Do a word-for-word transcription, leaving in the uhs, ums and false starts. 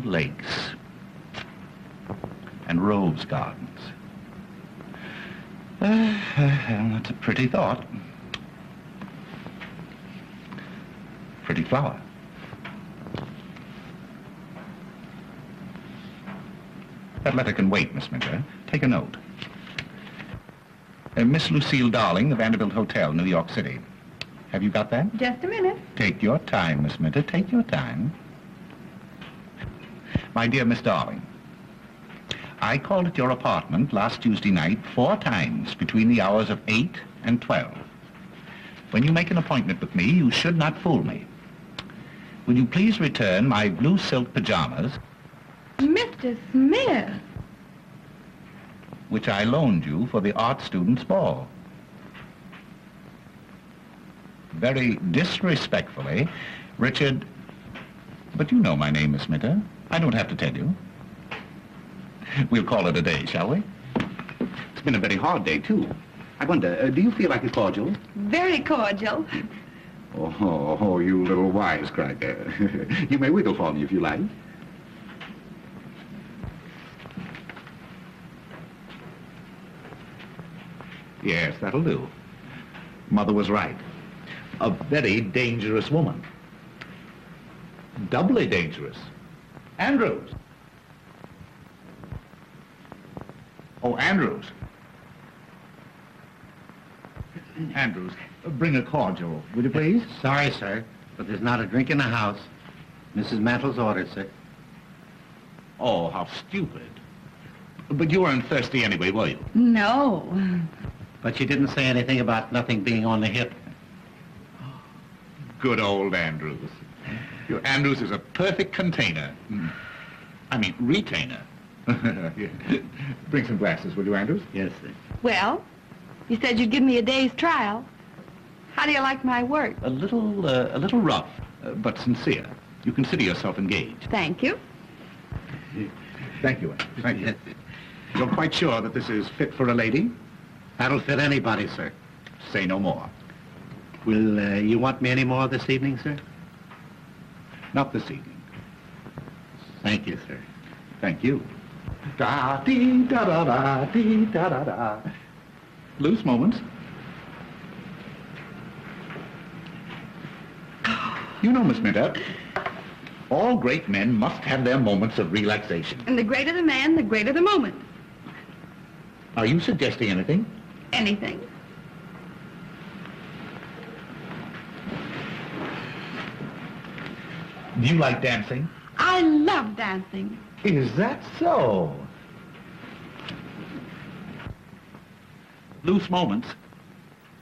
lakes and rose gardens. Uh, well, that's a pretty thought. Pretty flower. That letter can wait, Miss Minter. Take a note. Uh, Miss Lucille Darling, the Vanderbilt Hotel, New York City. Have you got that? Just a minute. Take your time, Miss Minter. Take your time. My dear Miss Darling, I called at your apartment last Tuesday night four times between the hours of eight and twelve. When you make an appointment with me, you should not fool me. Will you please return my blue silk pajamas, Mister Smith. which I loaned you for the art students' ball? Very disrespectfully, Richard... But you know my name, Miss Minter. I don't have to tell you. We'll call it a day, shall we? It's been a very hard day, too. I wonder, uh, do you feel like a cordial? Very cordial. Oh, oh, oh, you little wisecracker. You may wiggle for me if you like. Yes, that'll do. Mother was right. A very dangerous woman. Doubly dangerous. Andrews. Oh, Andrews. Andrews, bring a cordial, will you please? Sorry, sir, but there's not a drink in the house. Missus Mantle's orders, sir. Oh, how stupid. But you weren't thirsty anyway, were you? No. But she didn't say anything about nothing being on the hip. Good old Andrews. Your Andrews is a perfect container. I mean, retainer. Bring some glasses, will you, Andrews? Yes, sir. Well, you said you'd give me a day's trial. How do you like my work? A little, uh, a little rough, uh, but sincere. You consider yourself engaged. Thank you. Thank you, Andrews. Thank you. You're quite sure that this is fit for a lady? That'll fit anybody, sir. Say no more. Will uh, you want me any more this evening, sir? Not this evening. Thank you, sir. Thank you. Da dee da da da dee da da da. Loose moments. You know, Miss Minter, all great men must have their moments of relaxation. And the greater the man, the greater the moment. Are you suggesting anything? Anything. Do you like dancing? I love dancing. Is that so? Loose moments